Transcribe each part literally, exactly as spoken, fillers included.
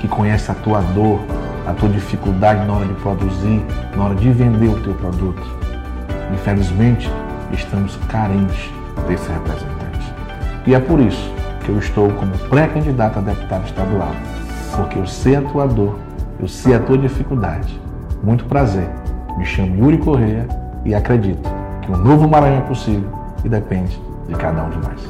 que conhece a tua dor, a tua dificuldade na hora de produzir, na hora de vender o teu produto. Infelizmente, estamos carentes desse representante. E é por isso que eu estou como pré-candidato a deputado estadual, porque eu sei a tua dor, eu sei a tua dificuldade. Muito prazer, me chamo Yuri Correia e acredito que um novo Maranhão é possível e depende de cada um de nós.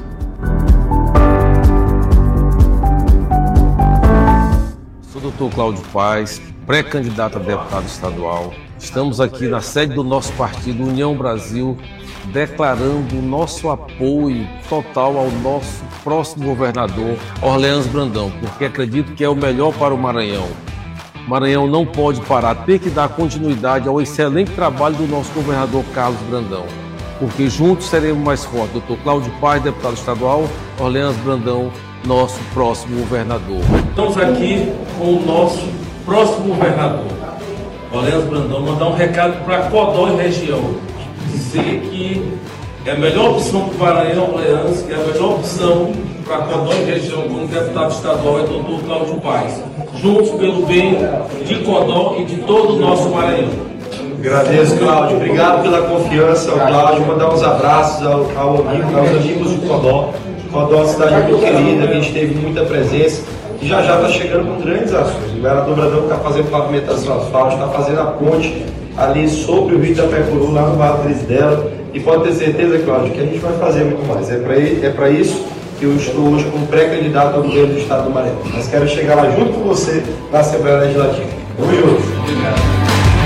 Sou o doutor Cláudio Paes, pré-candidato a deputado estadual. Estamos aqui na sede do nosso partido, União Brasil, declarando o nosso apoio total ao nosso próximo governador, Orleans Brandão, porque acredito que é o melhor para o Maranhão. O Maranhão não pode parar, tem que dar continuidade ao excelente trabalho do nosso governador Carlos Brandão, porque juntos seremos mais fortes. doutor Cláudio Paes, deputado estadual, Orleans Brandão, nosso próximo governador. Estamos aqui com o nosso próximo governador, Orleans Brandão, mandar um recado para Codó e região, dizer que é a melhor opção para o Maranhão, Orleans, que é a melhor opção para Codó e região como deputado estadual é o doutor Cláudio Paes, juntos pelo bem de Codó e de todo o nosso Maranhão. Agradeço, Cláudio. Obrigado pela confiança, ao Cláudio. Mandar uns abraços ao, ao amigo, aos amigos de Codó. Codó é uma cidade muito querida, que a gente teve muita presença e já já está chegando com grandes ações. O governador Brandão está fazendo pavimentação asfáltica, está fazendo a ponte ali sobre o Rio Itapecuru, lá no Vale Trisdela, e pode ter certeza, Cláudio, que a gente vai fazer muito mais. É para é para isso que eu estou hoje como pré-candidato ao governo do estado do Maranhão. Mas quero chegar lá junto com você na Assembleia Legislativa. Vamos juntos. Obrigado.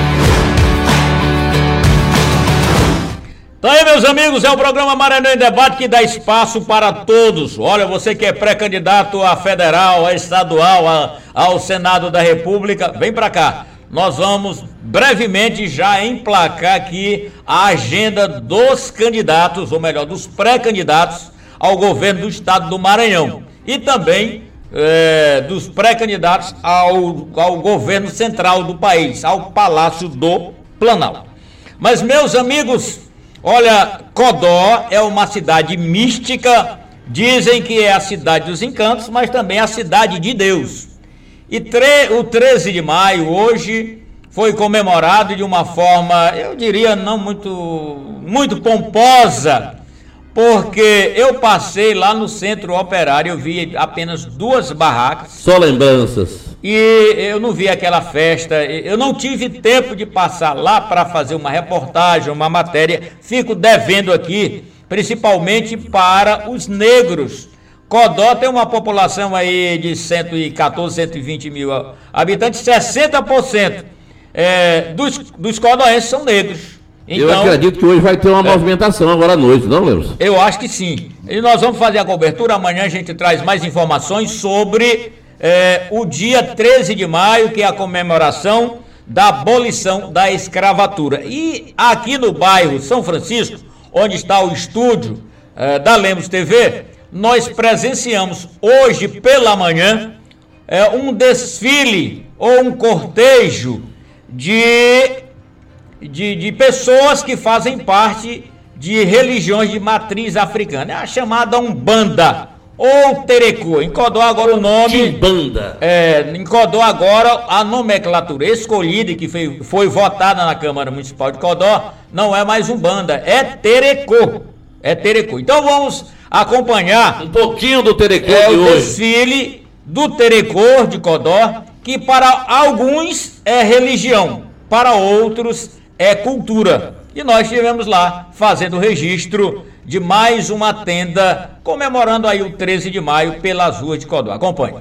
Então aí, meus amigos, é o programa Maranhão em Debate que dá espaço para todos. Olha, você que é pré-candidato a federal, a estadual, a, ao Senado da República, vem para cá. Nós vamos brevemente já emplacar aqui a agenda dos candidatos, ou melhor, dos pré-candidatos ao governo do estado do Maranhão. E também é, dos pré-candidatos ao, ao governo central do país, ao Palácio do Planalto. Mas, meus amigos, olha, Codó é uma cidade mística, dizem que é a cidade dos encantos, mas também a cidade de Deus. E tre- o treze de maio, hoje, foi comemorado de uma forma, eu diria, não muito, muito pomposa, porque eu passei lá no centro operário, eu vi apenas duas barracas. Só lembranças. E eu não vi aquela festa, eu não tive tempo de passar lá para fazer uma reportagem, uma matéria, fico devendo aqui, principalmente para os negros. Codó tem uma população aí de cento e quatorze, cento e vinte mil habitantes, sessenta por cento é, dos, dos codóenses são negros. Então, eu acredito que hoje vai ter uma é, movimentação agora à noite, não, Lemos? Eu acho que sim. E nós vamos fazer a cobertura, amanhã a gente traz mais informações sobre é, o dia treze de maio, que é a comemoração da abolição da escravatura. E aqui no bairro São Francisco, onde está o estúdio é, da Lemos T V, nós presenciamos hoje pela manhã é, um desfile ou um cortejo de, de, de pessoas que fazem parte de religiões de matriz africana. É a chamada Umbanda ou Terecô. Em Codó agora o nome... Umbanda. É, em Codó agora a nomenclatura escolhida que foi, foi votada na Câmara Municipal de Codó não é mais Umbanda, é Terecô. É Terecô. Então vamos acompanhar um pouquinho do Terecô é, de o hoje. desfile do Terecô de Codó, que para alguns é religião, para outros é cultura. E nós estivemos lá fazendo o registro de mais uma tenda comemorando aí o treze de maio pelas ruas de Codó. Acompanhe.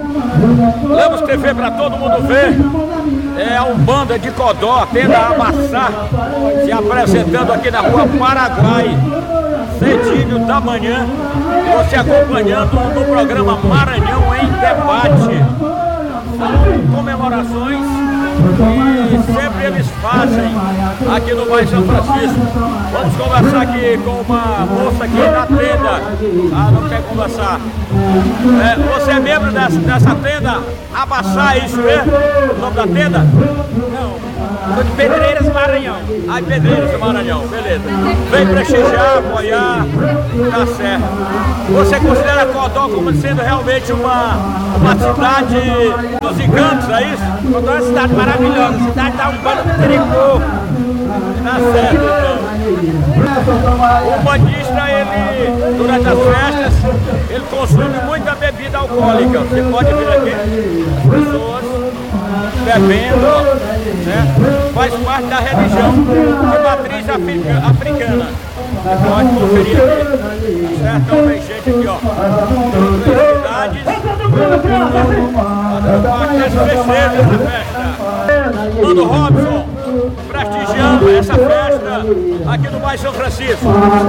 Lemos T V para todo mundo ver. É a Umbanda de Codó, a tenda Amassá, se apresentando aqui na rua Paraguai, cedinho da manhã. Você acompanhando no programa Maranhão em Debate. São comemorações e sempre eles fazem aqui no bairro São Francisco. Vamos conversar aqui com uma moça aqui da tenda. Ah, não quer conversar. É, você é membro dessa, dessa tenda? Abaçar, isso mesmo? O nome da tenda? Não. Sou de Pedreiras, Maranhão. Ah, Pedreiras, Maranhão, beleza. Vem prestigiar, apoiar, tá certo. Você considera Codó como sendo realmente uma, uma cidade dos encantos, é isso? Codó é uma cidade maravilhosa, a cidade dá um banho de tricô. Tá certo, então. O bandista, ele, durante as festas, ele consome muita bebida alcoólica. Você pode ver aqui as pessoas bebendo, né? Faz parte da religião de matriz africa, africana. Você pode conferir aqui, certo? Então tem gente aqui, ó, felicidades, fazendo parte desse festejo, dessa festa. Mano Robson, prestigiando essa festa aqui no bairro São Francisco.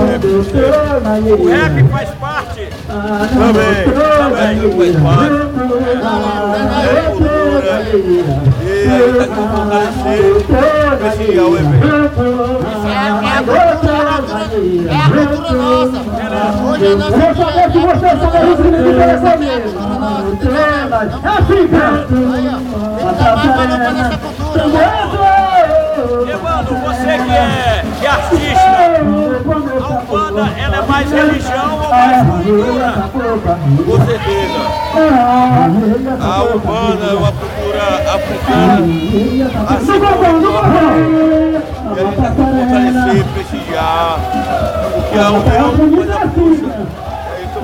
O rap faz parte? Também, também faz parte. É cultura. E aí está com fortalecer, prestigiar o evento. É, é a cultura, é a cultura nossa. Hoje é a nossa cultura. Eu que vocês são mais interessantes. É assim, cara. Aí, ó. Ele tá mais valor pra nossa cultura. Evandro, você que é, que é artista, a Umbanda, ela é mais religião ou mais cultura? Com certeza. A Umbanda é uma cultura africana, assim como o nosso. E a gente tem que fortalecer, prestigiar, porque a união faz a força. É isso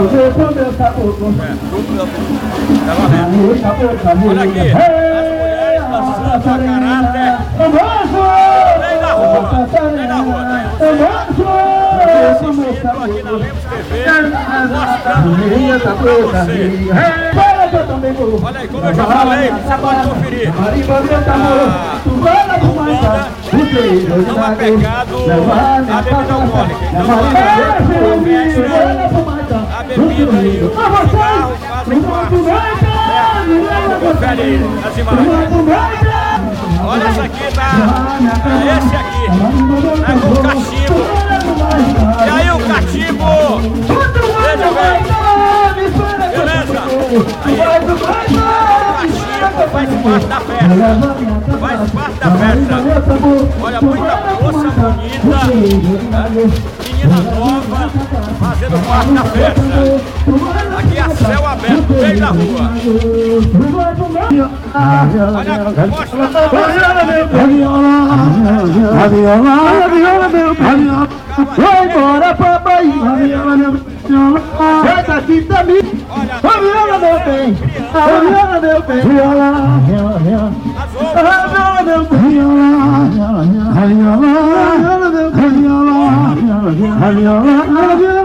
mesmo. Olha aqui, as mulheres dançando a caráter. Vem da rua, vem da rua, tá aí você assistindo aqui na Lemos T V, mostrando tudo pra você. Olha aí, como eu já falei, você pode conferir. A Umbanda não é pecado a bebida alcoólica. Então, a bebida e o cigarro fazem parte. Confere aí as imagens. Olha essa aqui, tá? Esse aqui, tá com o cachimbo. E aí o cachimbo, veja bem, beleza? Aí, o cachimbo faz parte da festa, faz parte da festa. Olha, muita moça bonita, menina nova, fazendo parte da festa. Aqui a céu aberto, meio da rua. Olha, mostra a viola, a viola, meu viola. Vai embora, papai, a viola, meu viola. Essa aqui também. A viola, meu bem. A viola, meu bem. Viola, viola, viola. A viola, meu bem. Viola, viola, viola. A viola, meu bem. Viola, viola, viola. A viola, viola.